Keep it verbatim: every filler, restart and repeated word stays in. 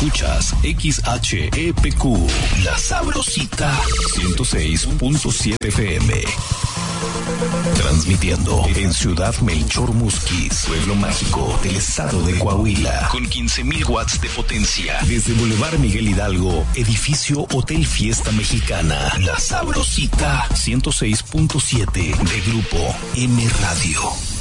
Escuchas X H E P Q, La Sabrosita, ciento seis punto siete F M. Transmitiendo en Ciudad Melchor Musquis, pueblo mágico del estado de Coahuila, con quince mil watts de potencia. Desde Boulevard Miguel Hidalgo, edificio Hotel Fiesta Mexicana. La Sabrosita, ciento seis punto siete de Grupo M Radio.